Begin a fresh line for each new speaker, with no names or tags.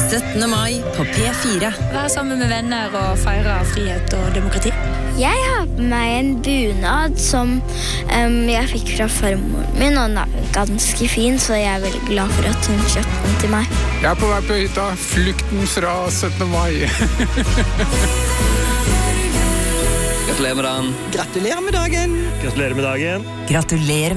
17. mai på P4.
Være sammen med venner og feire frihet og demokrati.
Jeg har på meg en bunad som jeg fikk fra farmoren min, og den er ganske fin, så jeg er veldig glad for at hun kjøpte den til meg.
Jeg er på vei på hytta, flukten fra 17. mai.
Gratulerer med dagen.
Gratulerer med dagen.
Gratulerer